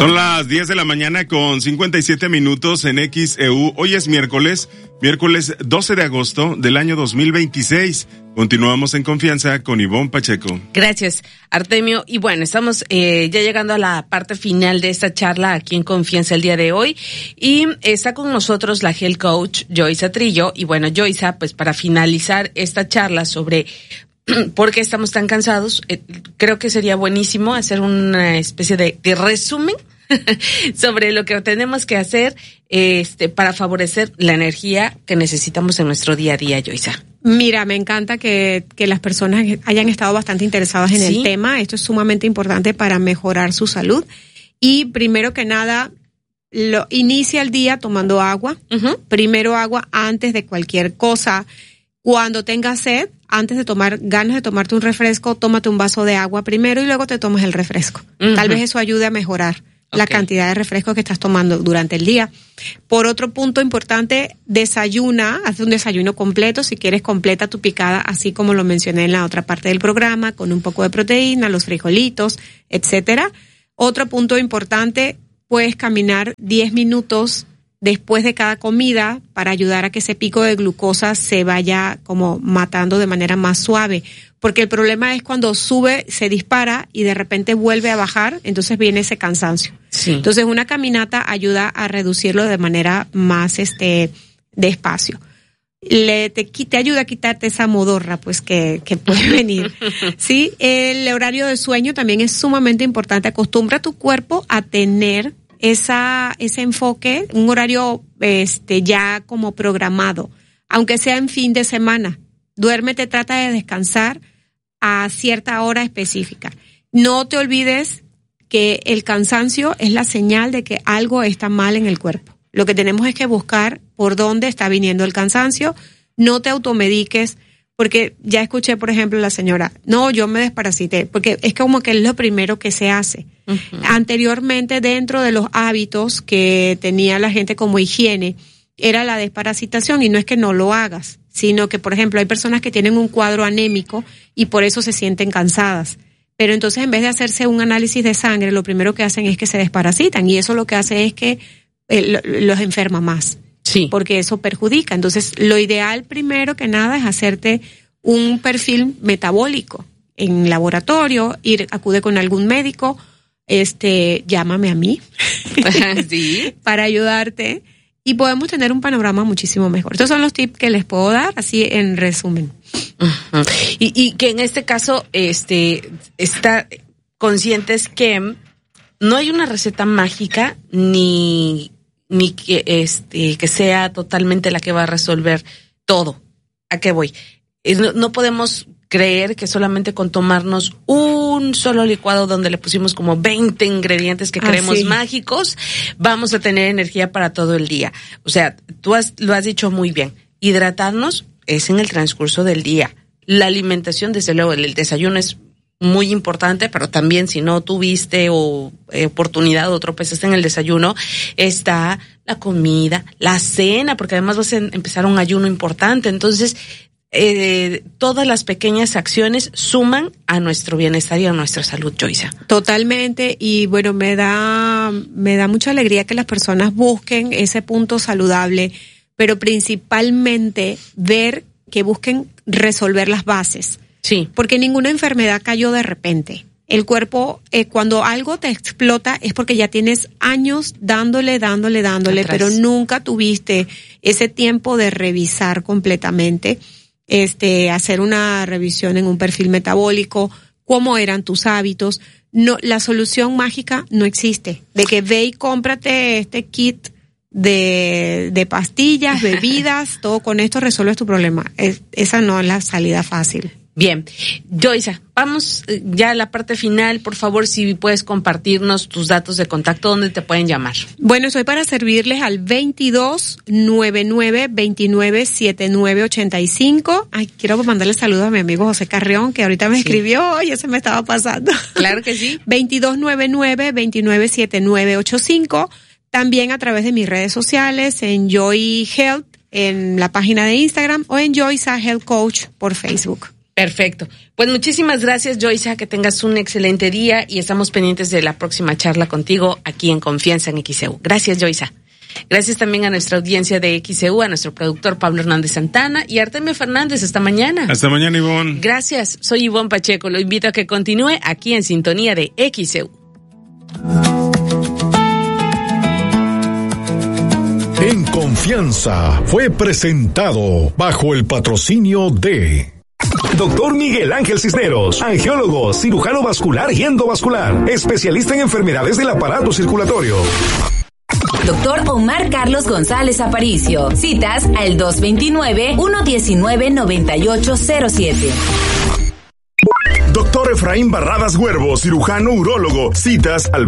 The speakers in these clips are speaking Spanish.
Son las 10 de la mañana con 57 minutos en XEU. Hoy es miércoles 12 de agosto del año 2026. Continuamos en confianza con Ivonne Pacheco. Gracias, Artemio. Y bueno, estamos ya llegando a la parte final de esta charla aquí en Confianza el día de hoy. Y está con nosotros la Health Coach Joysa Trillo. Y bueno, Joysa, pues para finalizar esta charla sobre por qué estamos tan cansados, creo que sería buenísimo hacer una especie de resumen sobre lo que tenemos que hacer para favorecer la energía que necesitamos en nuestro día a día, Joysa. Mira, me encanta que las personas hayan estado bastante interesadas en el tema. Esto es sumamente importante para mejorar su salud. Y primero que nada, inicia el día tomando agua. Uh-huh. Primero agua antes de cualquier cosa. Cuando tengas sed, antes de ganas de tomarte un refresco, tómate un vaso de agua primero y luego te tomas el refresco. Uh-huh. Tal vez eso ayude a mejorar la cantidad de refresco que estás tomando durante el día. Por otro punto importante, desayuna, haz un desayuno completo. Si quieres, completa tu picada, así como lo mencioné en la otra parte del programa, con un poco de proteína, los frijolitos, etcétera. Otro punto importante, puedes caminar 10 minutos después de cada comida para ayudar a que ese pico de glucosa se vaya como matando de manera más suave. Porque el problema es cuando sube, se dispara y de repente vuelve a bajar, entonces viene ese cansancio. Sí. Entonces una caminata ayuda a reducirlo de manera más despacio. Te ayuda a quitarte esa modorra pues que puede venir. Sí, el horario de sueño también es sumamente importante. Acostumbra a tu cuerpo a tener ese enfoque, un horario ya como programado, aunque sea en fin de semana. Duérmete, trata de descansar a cierta hora específica. No te olvides que el cansancio es la señal de que algo está mal en el cuerpo. Lo que tenemos es que buscar por dónde está viniendo el cansancio. No te automediques, porque ya escuché, por ejemplo, la señora, no, yo me desparasité, porque es como que es lo primero que se hace. Uh-huh. Anteriormente, dentro de los hábitos que tenía la gente como higiene, era la desparasitación, y no es que no lo hagas, sino que, por ejemplo, hay personas que tienen un cuadro anémico y por eso se sienten cansadas. Pero entonces, en vez de hacerse un análisis de sangre, lo primero que hacen es que se desparasitan, y eso lo que hace es que los enferma más. Sí. Porque eso perjudica. Entonces, lo ideal, primero que nada, es hacerte un perfil metabólico en laboratorio, acude con algún médico, llámame a mí sí, para ayudarte, y podemos tener un panorama muchísimo mejor. Estos son los tips que les puedo dar, así en resumen. Uh-huh. Y que en este caso, está conscientes que no hay una receta mágica ni que sea totalmente la que va a resolver todo. ¿A qué voy? No podemos creer que solamente con tomarnos un solo licuado donde le pusimos como 20 ingredientes que creemos mágicos, vamos a tener energía para todo el día. O sea, lo has dicho muy bien. Hidratarnos es en el transcurso del día. La alimentación, desde luego, el desayuno es muy importante, pero también si no tuviste oportunidad o tropezaste en el desayuno, está la comida, la cena, porque además vas a empezar un ayuno importante. Entonces, todas las pequeñas acciones suman a nuestro bienestar y a nuestra salud, Joysa. Totalmente, y bueno, me da mucha alegría que las personas busquen ese punto saludable, pero principalmente que busquen resolver las bases. Sí. Porque ninguna enfermedad cayó de repente. El cuerpo, cuando algo te explota, es porque ya tienes años dándole, pero nunca tuviste ese tiempo de revisar completamente, hacer una revisión en un perfil metabólico, cómo eran tus hábitos. No, la solución mágica no existe. De que ve y cómprate este kit de pastillas, bebidas, todo con esto resuelves tu problema. Esa no es la salida fácil. Bien, Joysa, vamos ya a la parte final. Por favor, si puedes compartirnos tus datos de contacto, ¿dónde te pueden llamar? Bueno, estoy para servirles al 2299-297985. Ay, quiero mandarle saludos a mi amigo José Carrión, que ahorita me escribió, ya se me estaba pasando. Claro que sí. 2299-297985. También a través de mis redes sociales, en Joy Health, en la página de Instagram, o en Joysa Health Coach por Facebook. Perfecto. Pues muchísimas gracias, Joyce, que tengas un excelente día y estamos pendientes de la próxima charla contigo aquí en Confianza en XEU. Gracias, Joyce. Gracias también a nuestra audiencia de XEU, a nuestro productor Pablo Hernández Santana y Artemio Fernández. Hasta mañana. Hasta mañana, Ivonne. Gracias. Soy Ivonne Pacheco. Lo invito a que continúe aquí en sintonía de XEU. En Confianza fue presentado bajo el patrocinio de Dr. Miguel Ángel Cisneros, angiólogo, cirujano vascular y endovascular, especialista en enfermedades del aparato circulatorio. Doctor Omar Carlos González Aparicio. Citas al 229-119-9807. Doctor Efraín Barradas Huervo, cirujano urólogo. Citas al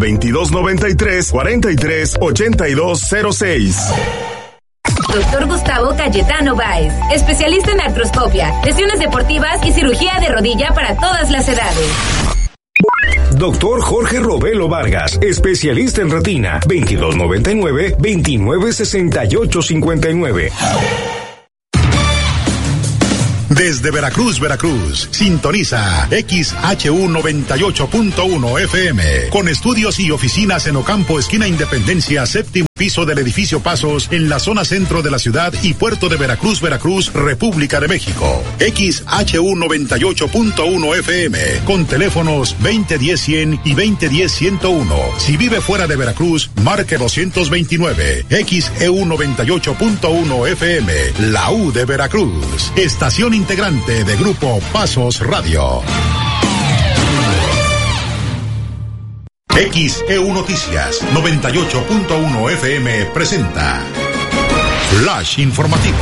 2293-438206. Doctor Gustavo Cayetano Báez, especialista en artroscopia, lesiones deportivas y cirugía de rodilla para todas las edades. Doctor Jorge Robelo Vargas, especialista en retina. 2299-296859. Desde Veracruz, sintoniza XHU 98.1 FM, con estudios y oficinas en Ocampo, esquina Independencia, séptimo piso del edificio Pasos, en la zona centro de la ciudad y puerto de Veracruz, República de México. XHU 98.1 FM, con teléfonos 2010-100 y 2010-101. Si vive fuera de Veracruz, marque 229. XEU 98.1 FM, la U de Veracruz. Estación integrante de Grupo Pasos Radio. XEU Noticias 98.1 FM presenta Flash Informativo.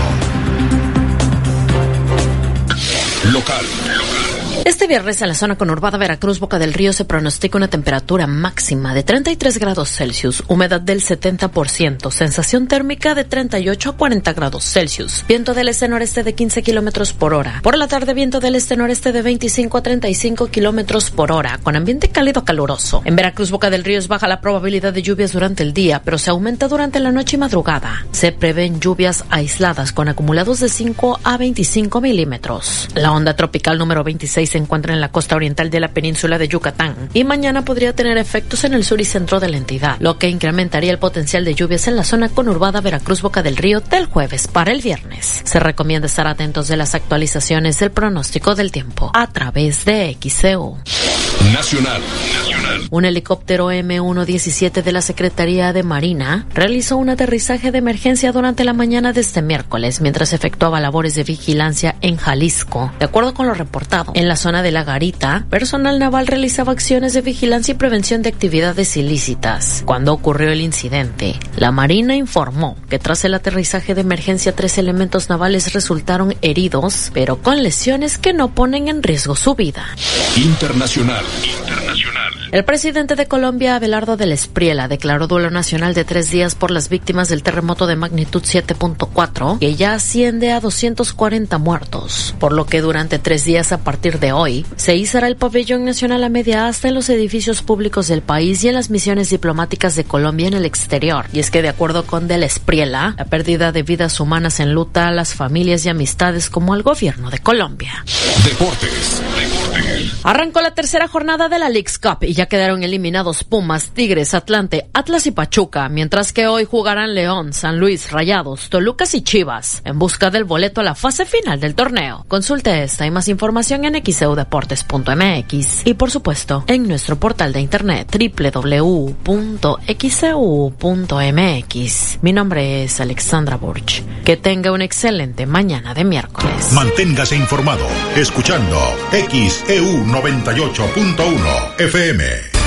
Local. Este viernes en la zona conurbada Veracruz, Boca del Río, se pronostica una temperatura máxima de 33 grados Celsius, humedad del 70%, sensación térmica de 38 a 40 grados Celsius, viento del este-noreste de 15 kilómetros por hora. Por la tarde, viento del este-noreste de 25 a 35 kilómetros por hora, con ambiente cálido caluroso. En Veracruz, Boca del Río, es baja la probabilidad de lluvias durante el día, pero se aumenta durante la noche y madrugada. Se prevén lluvias aisladas con acumulados de 5 a 25 milímetros. La onda tropical número 26 se encuentra en la costa oriental de la península de Yucatán y mañana podría tener efectos en el sur y centro de la entidad, lo que incrementaría el potencial de lluvias en la zona conurbada Veracruz, Boca del Río del jueves para el viernes. Se recomienda estar atentos de las actualizaciones del pronóstico del tiempo a través de XEU. Nacional. Un helicóptero M117 de la Secretaría de Marina realizó un aterrizaje de emergencia durante la mañana de este miércoles mientras efectuaba labores de vigilancia en Jalisco. De acuerdo con lo reportado, en la zona de La Garita, personal naval realizaba acciones de vigilancia y prevención de actividades ilícitas. Cuando ocurrió el incidente, la Marina informó que tras el aterrizaje de emergencia 3 elementos navales resultaron heridos, pero con lesiones que no ponen en riesgo su vida. Internacional. El presidente de Colombia, Abelardo del Espriella, declaró duelo nacional de 3 días por las víctimas del terremoto de magnitud 7.4, que ya asciende a 240 muertos, por lo que durante 3 días a partir de hoy se izará el pabellón nacional a media asta en los edificios públicos del país y en las misiones diplomáticas de Colombia en el exterior. Y es que de acuerdo con del Espriella, la pérdida de vidas humanas enluta a las familias y amistades como al gobierno de Colombia. Deportes. Arrancó la tercera jornada de la Leagues Cup y ya quedaron eliminados Pumas, Tigres, Atlante, Atlas y Pachuca, mientras que hoy jugarán León, San Luis, Rayados, Tolucas y Chivas en busca del boleto a la fase final del torneo. Consulte esta y más información en xeudeportes.mx y por supuesto en nuestro portal de internet www.xeu.mx. Mi nombre es Alexandra Burch. Que tenga una excelente mañana de miércoles. Manténgase informado escuchando XEU 98.1 FM.